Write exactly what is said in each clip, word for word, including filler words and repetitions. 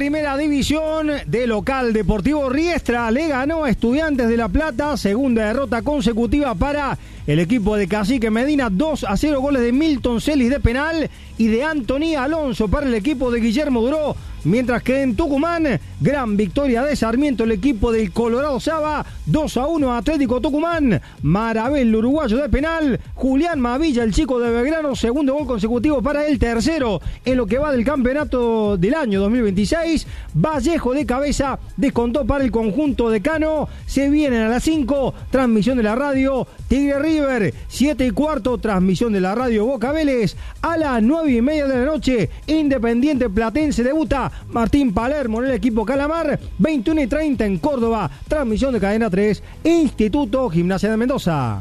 primera división de local, Deportivo Riestra le ganó a Estudiantes de La Plata, segunda derrota consecutiva para el equipo de Cacique Medina, dos a cero, goles de Milton Celis de penal y de Anthony Alonso para el equipo de Guillermo Duró, mientras que en Tucumán, gran victoria de Sarmiento, el equipo del Colorado Saba, dos a uno Atlético Tucumán, Marabel, el uruguayo de penal, Julián Mavilla, el chico de Belgrano, segundo gol consecutivo para el tercero en lo que va del campeonato del año dos mil veintiséis, Vallejo de cabeza descontó para el conjunto de Cano, se vienen a las cinco, transmisión de la radio Tigre River, siete y cuarto, transmisión de la radio Boca Vélez, a las nueve y media de la noche, Independiente Platense debuta Martín Palermo en el equipo Calamar, veintiuno y treinta en Córdoba, transmisión de Cadena tres, Instituto Gimnasia de Mendoza.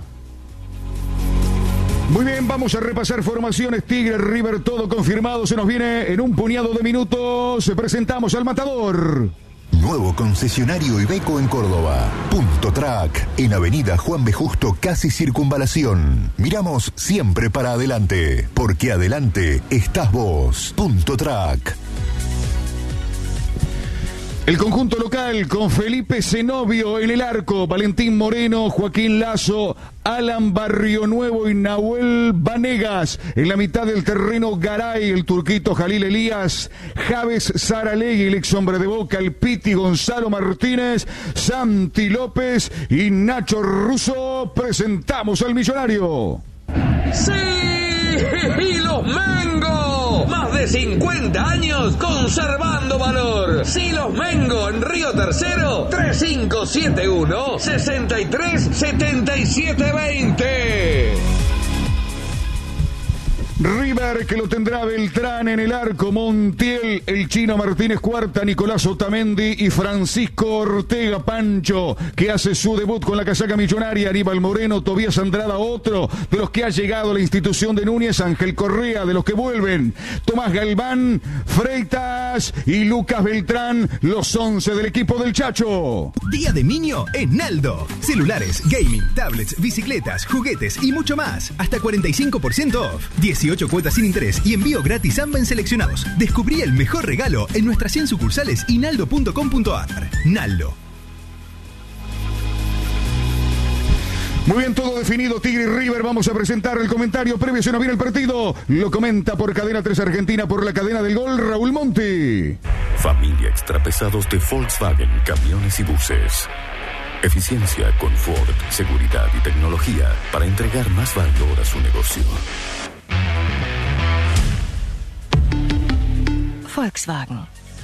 Muy bien, vamos a repasar formaciones. Tigre, River, todo confirmado. Se nos viene en un puñado de minutos. Presentamos al matador. Nuevo concesionario Iveco en Córdoba. Punto Track, en Avenida Juan B. Justo, casi Circunvalación. Miramos siempre para adelante, porque adelante estás vos. Punto Track. El conjunto local con Felipe Zenobio en el arco, Valentín Moreno, Joaquín Lazo, Alan Barrio Nuevo y Nahuel Vanegas. En la mitad del terreno, Garay, el turquito Jalil Elías, Javes Saralegui, el ex hombre de Boca, el Piti Gonzalo Martínez, Santi López y Nacho Russo. Presentamos al millonario. ¡Sí! ¡Y los Mengo! Más de cincuenta años conservando valor. Silos Mengo en Río Tercero, tres cinco siete uno, seis tres siete siete dos cero. River, que lo tendrá Beltrán en el arco, Montiel, el Chino Martínez Cuarta, Nicolás Otamendi y Francisco Ortega. Pancho, que hace su debut con la casaca millonaria, Aníbal Moreno, Tobías Andrada, otro de los que ha llegado a la institución de Núñez, Ángel Correa, de los que vuelven, Tomás Galván, Freitas y Lucas Beltrán, los once del equipo del Chacho. Día de niño en Naldo. Celulares, gaming, tablets, bicicletas, juguetes y mucho más. Hasta cuarenta y cinco por ciento off. dieciocho cuotas sin interés y envío gratis a Amben seleccionados. Descubrí el mejor regalo en nuestras cien sucursales y naldo punto com punto a r. Naldo. Muy bien, todo definido, Tigre y River. Vamos a presentar el comentario previo, se nos viene el partido. Lo comenta por Cadena tres Argentina, por la cadena del gol, Raúl Monti. Familia extrapesados de Volkswagen, camiones y buses. Eficiencia, confort, seguridad y tecnología para entregar más valor a su negocio. Volkswagen.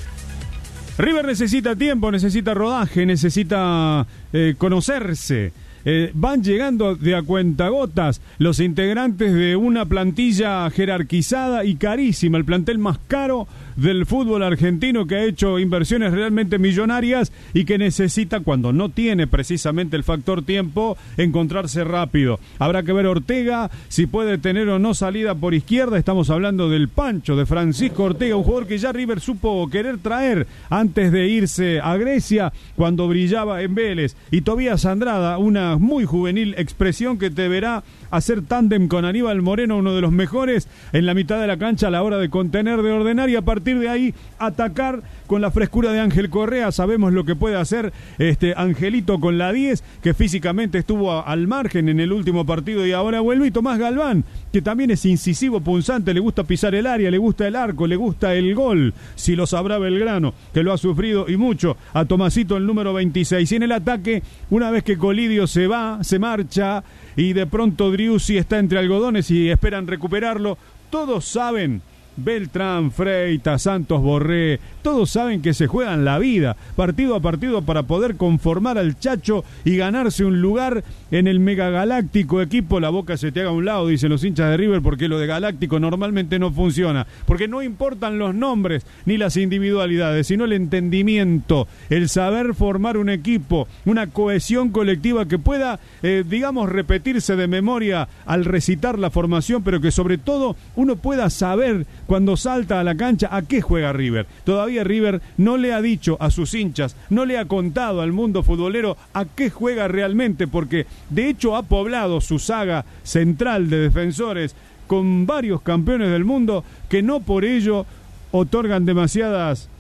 River necesita tiempo, necesita rodaje, necesita eh, conocerse. Eh, van llegando de a cuentagotas los integrantes de una plantilla jerarquizada y carísima, el plantel más caro del fútbol argentino, que ha hecho inversiones realmente millonarias y que necesita, cuando no tiene precisamente el factor tiempo, encontrarse rápido. Habrá que ver Ortega si puede tener o no salida por izquierda. Estamos hablando del Pancho, de Francisco Ortega, un jugador que ya River supo querer traer antes de irse a Grecia, cuando brillaba en Vélez. Y Tobías Andrada, una muy juvenil expresión que te verá hacer tándem con Aníbal Moreno, uno de los mejores en la mitad de la cancha a la hora de contener, de ordenar y a partir de ahí atacar con la frescura de Ángel Correa. Sabemos lo que puede hacer este Angelito con la diez, que físicamente estuvo a, al margen en el último partido y ahora vuelve. Y Tomás Galván, que también es incisivo, punzante, le gusta pisar el área, le gusta el arco, le gusta el gol, si lo sabrá Belgrano, que lo ha sufrido y mucho, a Tomasito, el número veintiséis. Y en el ataque, una vez que Colidio se va, se marcha y de pronto Driussi está entre algodones y esperan recuperarlo, todos saben, Beltrán, Freitas, Santos Borré, todos saben que se juegan la vida partido a partido para poder conformar al Chacho y ganarse un lugar en el megagaláctico equipo. La boca se te haga a un lado, dicen los hinchas de River, porque lo de galáctico normalmente no funciona, porque no importan los nombres ni las individualidades, sino el entendimiento, el saber formar un equipo, una cohesión colectiva que pueda, eh, digamos, repetirse de memoria al recitar la formación, pero que sobre todo uno pueda saber cuando salta a la cancha a qué juega River. Todavía River no le ha dicho a sus hinchas, no le ha contado al mundo futbolero a qué juega realmente, porque de hecho ha poblado su saga central de defensores con varios campeones del mundo que no por ello otorgan demasiadas